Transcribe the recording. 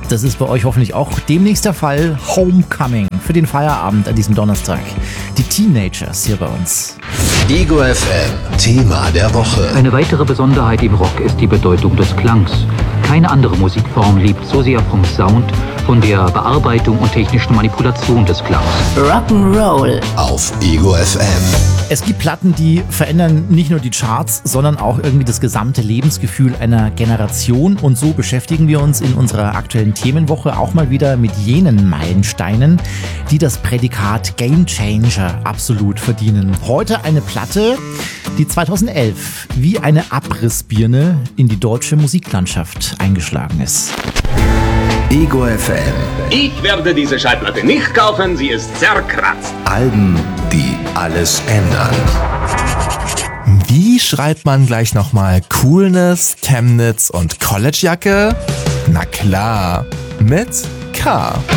Das ist bei euch hoffentlich auch demnächst der Fall. Homecoming für den Feierabend an diesem Donnerstag. Die Teenagers hier bei uns. Ego FM, Thema der Woche. Eine weitere Besonderheit im Rock ist die Bedeutung des Klangs. Keine andere Musikform lebt so sehr vom Sound, von der Bearbeitung und technischen Manipulation des Klangs. Rock'n'Roll Auf Ego FM. Es gibt Platten, die verändern nicht nur die Charts, sondern auch irgendwie das gesamte Lebensgefühl einer Generation. Und so beschäftigen wir uns in unserer aktuellen Themenwoche auch mal wieder mit jenen Meilensteinen, die das Prädikat Game Changer absolut verdienen. Heute eine Platte, die 2011 wie eine Abrissbirne in die deutsche Musiklandschaft eingeschlagen ist. Ego FM. Ich werde diese Schallplatte nicht kaufen, sie ist zerkratzt. Alben, die alles ändern. Wie schreibt man gleich nochmal Coolness, Chemnitz und Collegejacke? Na klar, mit K.